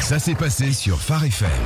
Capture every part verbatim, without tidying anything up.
Ça s'est passé sur Phare F M.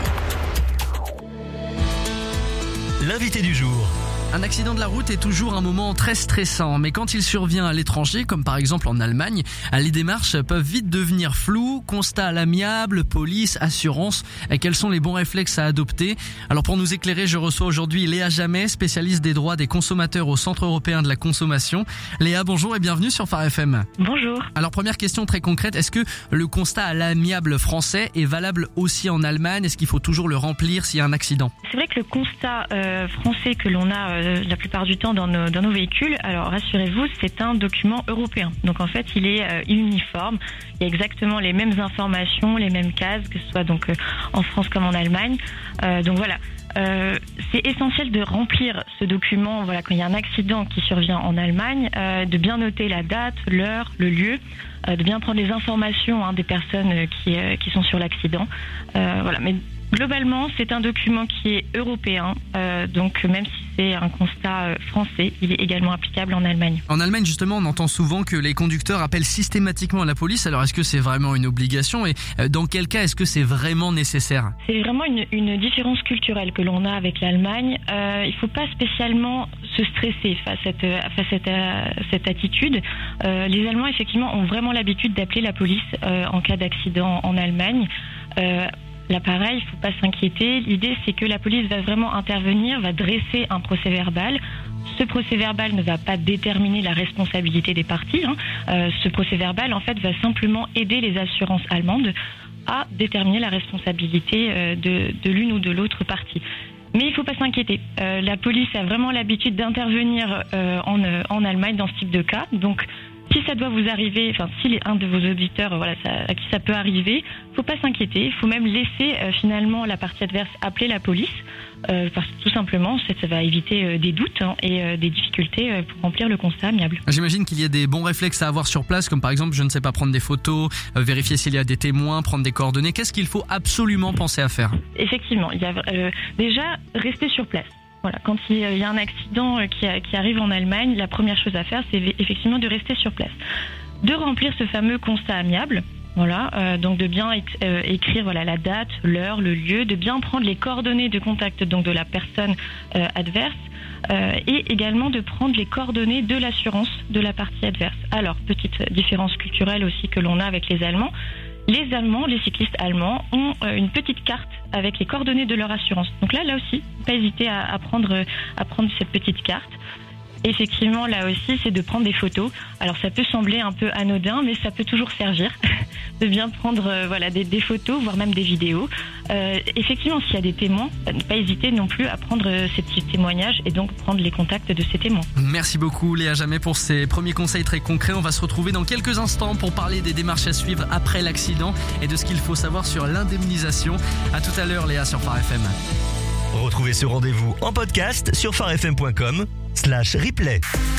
L'invité du jour. Un accident de la route est toujours un moment très stressant, mais quand il survient à l'étranger, comme par exemple en Allemagne, les démarches peuvent vite devenir floues, constat à l'amiable, police, assurance, et quels sont les bons réflexes à adopter. Alors pour nous éclairer, je reçois aujourd'hui Léa Jamet, spécialiste des droits des consommateurs au Centre européen de la consommation. Léa, bonjour et bienvenue sur Phare F M. Bonjour. Alors première question très concrète, est-ce que le constat à l'amiable français est valable aussi en Allemagne? Est-ce qu'il faut toujours le remplir s'il y a un accident? C'est vrai que le constat euh, français que l'on a euh, la plupart du temps dans nos, dans nos véhicules, alors rassurez-vous, c'est un document européen. Donc en fait, il est euh, uniforme. Il y a exactement les mêmes informations, les mêmes cases, que ce soit donc euh, en France comme en Allemagne. Euh, donc voilà. Euh, c'est essentiel de remplir ce document, voilà, quand il y a un accident qui survient en Allemagne, euh, de bien noter la date, l'heure, le lieu, euh, de bien prendre les informations hein, des personnes qui, euh, qui sont sur l'accident. Euh, voilà, mais globalement, c'est un document qui est européen, euh, donc même si c'est un constat français, il est également applicable en Allemagne. En Allemagne, justement, on entend souvent que les conducteurs appellent systématiquement la police. Alors, est-ce que c'est vraiment une obligation et dans quel cas est-ce que c'est vraiment nécessaire? C'est vraiment une, une différence culturelle que l'on a avec l'Allemagne. Euh, il ne faut pas spécialement se stresser face à cette, face à cette, à cette attitude. Euh, les Allemands, effectivement, ont vraiment l'habitude d'appeler la police euh, en cas d'accident en Allemagne. Euh, Là, pareil, il ne faut pas s'inquiéter. L'idée, c'est que la police va vraiment intervenir, va dresser un procès-verbal. Ce procès-verbal ne va pas déterminer la responsabilité des parties. Hein. Euh, ce procès-verbal, en fait, va simplement aider les assurances allemandes à déterminer la responsabilité euh, de, de l'une ou de l'autre partie. Mais il ne faut pas s'inquiéter. Euh, la police a vraiment l'habitude d'intervenir euh, en, euh, en Allemagne dans ce type de cas. Donc, si ça doit vous arriver, enfin si un de vos auditeurs, voilà, ça, à qui ça peut arriver, faut pas s'inquiéter. Il faut même laisser euh, finalement la partie adverse appeler la police, euh, parce que tout simplement, ça, ça va éviter euh, des doutes hein, et euh, des difficultés euh, pour remplir le constat amiable. J'imagine qu'il y a des bons réflexes à avoir sur place, comme par exemple, je ne sais pas, prendre des photos, euh, vérifier s'il y a des témoins, prendre des coordonnées. Qu'est-ce qu'il faut absolument penser à faire? Effectivement, il y a euh, déjà rester sur place. Voilà, quand il y a un accident qui, qui arrive en Allemagne, la première chose à faire, c'est effectivement de rester sur place, de remplir ce fameux constat amiable. Voilà, euh, donc de bien euh, écrire voilà la date, l'heure, le lieu, de bien prendre les coordonnées de contact donc de la personne euh, adverse euh, et également de prendre les coordonnées de l'assurance de la partie adverse. Alors, petite différence culturelle aussi que l'on a avec les Allemands. Les Allemands, les cyclistes allemands ont une petite carte avec les coordonnées de leur assurance. Donc là, là aussi, pas hésiter à, à prendre, à prendre cette petite carte. Effectivement, là aussi, c'est de prendre des photos. Alors, ça peut sembler un peu anodin, mais ça peut toujours servir de bien prendre, euh, voilà, des, des photos, voire même des vidéos. Euh, effectivement, s'il y a des témoins, ne pas hésiter non plus à prendre euh, ces petits témoignages et donc prendre les contacts de ces témoins. Merci beaucoup, Léa Jamet, pour ces premiers conseils très concrets. On va se retrouver dans quelques instants pour parler des démarches à suivre après l'accident et de ce qu'il faut savoir sur l'indemnisation. À tout à l'heure, Léa, sur Phare F M. Retrouvez ce rendez-vous en podcast sur pharefm point com slash replay.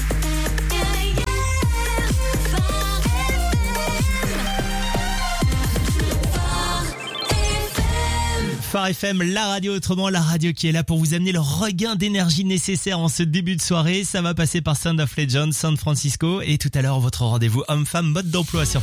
Phare F M, la radio autrement, la radio qui est là pour vous amener le regain d'énergie nécessaire en ce début de soirée. Ça va passer par Sound of Legends, San Francisco et tout à l'heure votre rendez-vous homme-femme mode d'emploi sur